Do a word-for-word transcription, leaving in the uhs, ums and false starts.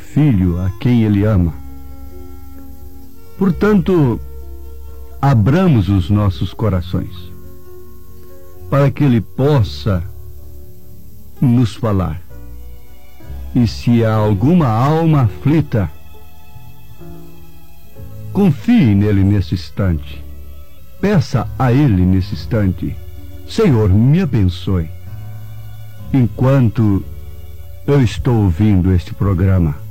filho a quem ele ama. Portanto, abramos os nossos corações para que ele possa nos falar. E se há alguma alma aflita, confie nele nesse instante. Peça a ele nesse instante: Senhor, me abençoe, enquanto eu estou ouvindo este programa.